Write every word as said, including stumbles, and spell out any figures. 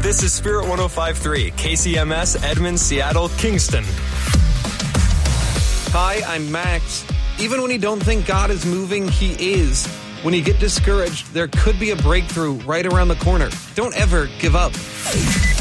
This is Spirit one oh five point three, K C M S, Edmond, Seattle, Kingston. Hi, I'm Max. Even when you don't think God is moving, He is. When you get discouraged, there could be a breakthrough right around the corner. Don't ever give up.